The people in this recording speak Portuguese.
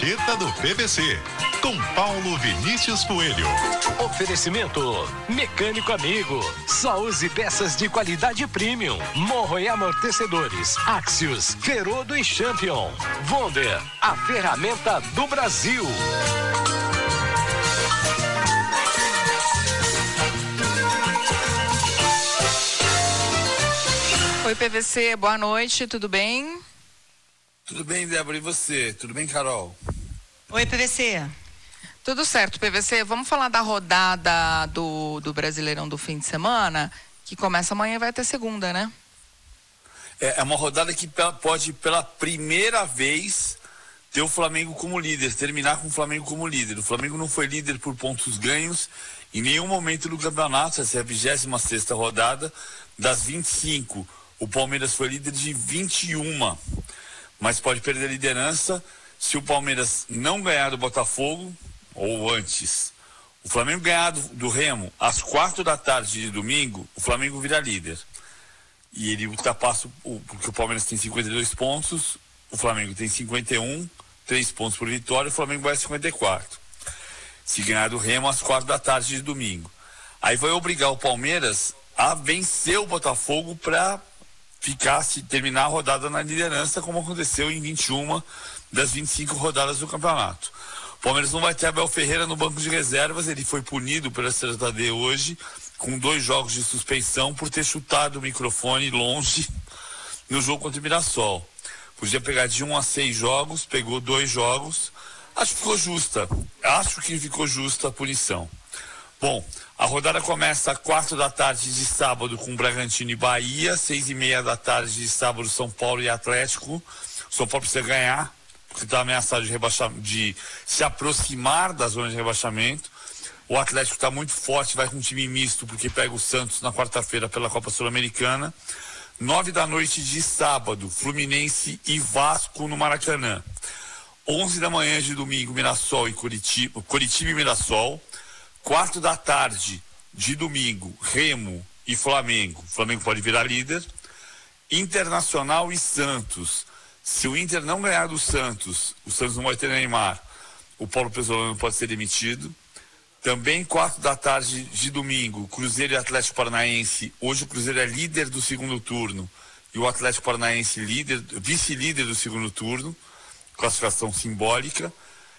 Gazeta do PVC, com Paulo Vinícius Coelho. Oferecimento Mecânico Amigo. Só use peças de qualidade premium. Morro e amortecedores. Axios, Ferodo e Champion. Wonder, a ferramenta do Brasil. Oi, PVC, boa noite, tudo bem? Tudo bem, Débora, e você? Tudo bem, Carol? Oi, PVC. Tudo certo, PVC. Vamos falar da rodada do Brasileirão do fim de semana, que começa amanhã e vai até segunda, né? É uma rodada que pode, pela primeira vez, ter o Flamengo como líder, terminar com o Flamengo como líder. O Flamengo não foi líder por pontos ganhos em nenhum momento do campeonato. Essa é a 26ª rodada. Das 25, o Palmeiras foi líder de 21, mas pode perder a liderança se o Palmeiras não ganhar do Botafogo, ou antes. O Flamengo ganhar do Remo às 4h de domingo, o Flamengo vira líder. E ele ultrapassa, porque o Palmeiras tem 52 pontos, o Flamengo tem 51, 3 pontos por vitória, o Flamengo vai a 54. Se ganhar do Remo às 4h de domingo. Aí vai obrigar o Palmeiras a vencer o Botafogo para terminar a rodada na liderança, como aconteceu em 21 das 25 rodadas do campeonato. O Palmeiras não vai ter Abel Ferreira no banco de reservas. Ele foi punido pela STJD hoje com 2 jogos de suspensão por ter chutado o microfone longe no jogo contra o Mirassol. Podia pegar de 1 a 6 jogos, pegou 2 jogos. Acho que ficou justa a punição. Bom, a rodada começa às 4h de sábado com Bragantino e Bahia, 6h30 de sábado São Paulo e Atlético. O São Paulo precisa ganhar, porque está ameaçado de se aproximar da zona de rebaixamento. O Atlético está muito forte, vai com um time misto, porque pega o Santos na quarta-feira pela Copa Sul-Americana. 9h de sábado, Fluminense e Vasco no Maracanã. 11h de domingo, Mirassol e Curitiba e Mirassol. 4h de domingo, Remo e Flamengo. O Flamengo pode virar líder. Internacional e Santos. Se o Inter não ganhar do Santos, o Santos não vai ter Neymar, o Paulo Pesolano pode ser demitido. Também 4h de domingo, Cruzeiro e Atlético Paranaense. Hoje o Cruzeiro é líder do segundo turno e o Atlético Paranaense vice-líder do segundo turno. Classificação simbólica.